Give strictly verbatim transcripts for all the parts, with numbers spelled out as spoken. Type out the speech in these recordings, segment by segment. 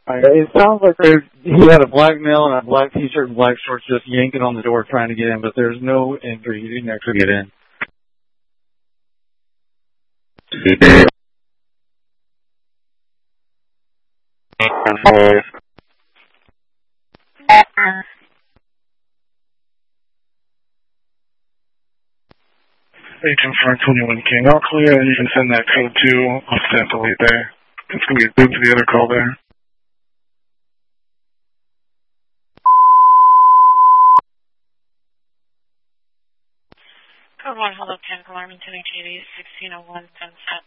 Right, it sounds like there, he had a black male and a black t-shirt and black shorts just yanking on the door trying to get in, but there's no entry. He didn't actually get in. Agent for twenty-one King, all clear, and you can send that code to ostensibly there. It's going to be moved to the other call there. Code one, hello, panic alarm in ten H eighty, sixteen oh one, Sunset.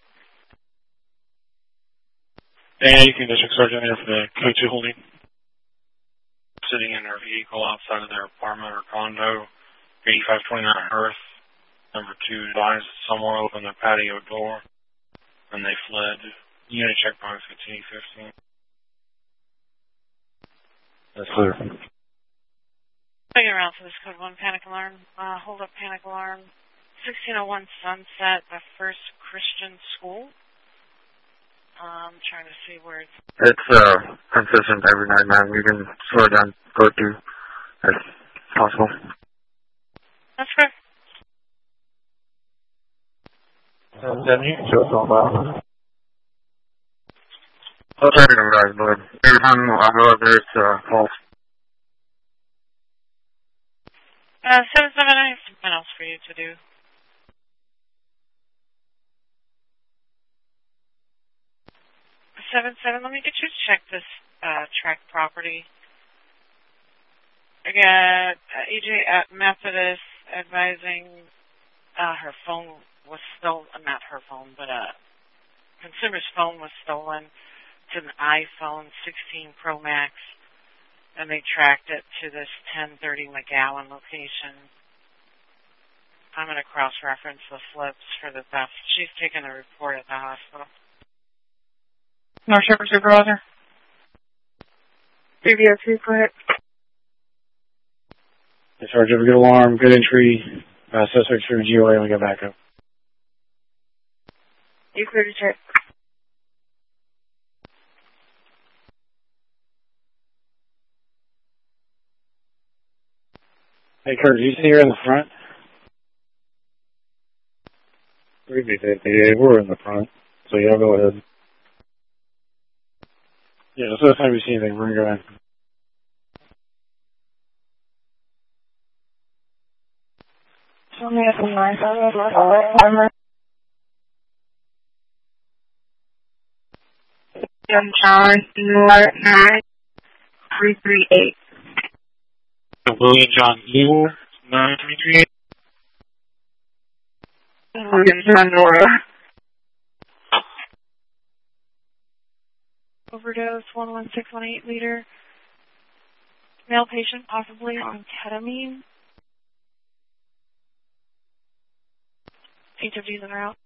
And you can district sergeant there for the code two holding. Sitting in their vehicle outside of their apartment or condo, eighty-five twenty-nine Earth. Number two advised someone opened the patio door, and they fled. Unit checkpoint fifteen fifteen. That's clear. Taking around for this code one panic alarm. Uh, hold up panic alarm. sixteen oh one Sunset, the First Christian School. I'm um, trying to see where it's... It's uh, consistent every night, man. You can slow down, go through as possible. That's fair. Uh, then you can show us all that. I'll try to know, guys, but every time I go up there, it's uh, false. Uh, seven seven, I have something else for you to do. seven seven, let me get you to check this uh, track property. I got uh, E J at Methodist advising uh, her phone was stolen, uh, not her phone, but a uh, consumer's phone was stolen. It's an iPhone sixteen Pro Max, and they tracked it to this ten thirty McGowan location. I'm going to cross-reference the flips for the theft. She's taking a report at the hospital. North Shepherd Supervisor. three V O two, go ahead. Hey, Sergeant, good alarm, good entry. Uh, suspects for G O A, we got backup. You clear to check. Hey, Kurt, do you see her in the front? three V A, they were in the front, so yeah, go ahead. Yeah, so that's how we see anything. We're going to go in. Show me up in line. Armor. Young John, Newell, nine, three three eight. William John Ewell, nine three three eight. William John Nora. Overdose, one one six one eight liter. Male patient possibly on ketamine. H F Gs en route.